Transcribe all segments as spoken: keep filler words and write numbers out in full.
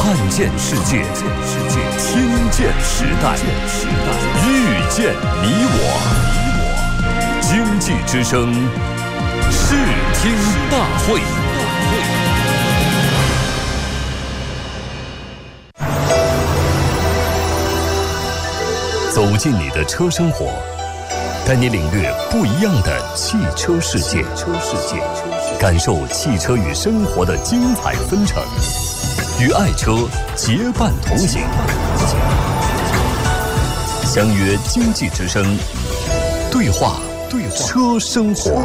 看见世界，听见时代，遇见你我。经济之声视听大会。走进你的车生活，带你领略不一样的汽车世界，感受汽车与生活的精彩纷呈，与爱车结伴同行。相约经济之声，对话对话车生活。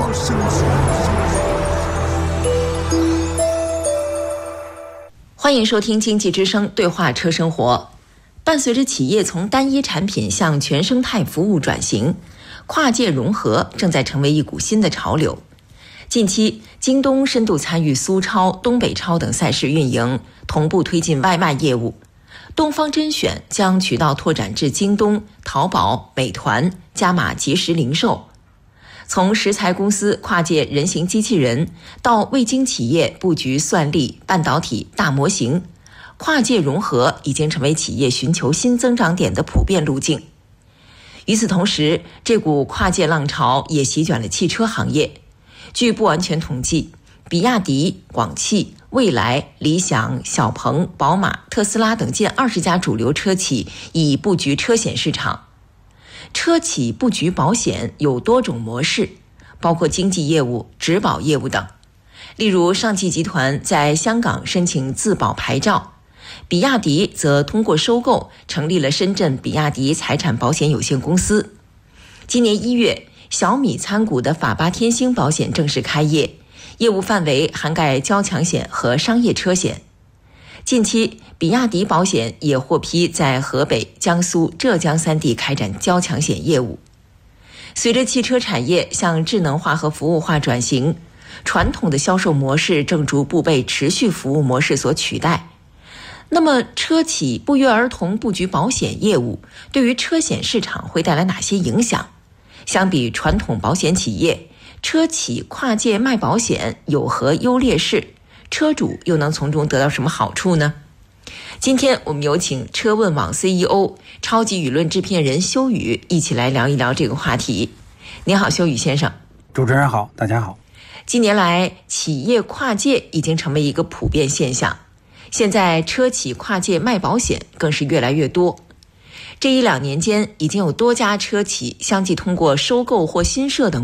欢迎收听经济之声对话车生活。伴随着企业从单一产品向全生态服务转型，跨界融合正在成为一股新的潮流。近期，京东深度参与苏超、东北超等赛事运营，同步推进外卖业务。东方甄选将渠道拓展至京东、淘宝、美团，加码即时零售。从食材公司跨界人形机器人，到味精企业布局算力、半导体、大模型，跨界融合已经成为企业寻求新增长点的普遍路径。与此同时，这股跨界浪潮也席卷了汽车行业。据不完全统计，比亚迪、广汽、蔚来、理想、小鹏、宝马、特斯拉等近二十家主流车企已布局车险市场。车企布局保险有多种模式，包括经纪业务、质保业务等。例如，上汽集团在香港申请自保牌照，比亚迪则通过收购成立了深圳比亚迪财产保险有限公司。今年一月，小米参股的法巴天星保险正式开业，业务范围涵盖交强险和商业车险。近期，比亚迪保险也获批在河北、江苏、浙江三地开展交强险业务。随着汽车产业向智能化和服务化转型，传统的销售模式正逐步被持续服务模式所取代。那么，车企不约而同布局保险业务，对于车险市场会带来哪些影响？相比传统保险企业，车企跨界卖保险有何优劣势？车主又能从中得到什么好处呢？今天我们有请车问网 C E O、超级舆论制片人修宇一起来聊一聊这个话题。你好，修宇先生。 主持人好，大家好。 近年来，企业跨界已经成为一个普遍现象，现在车企跨界卖保险更是越来越多。这一两年间，已经有多家车企相继通过收购或新设等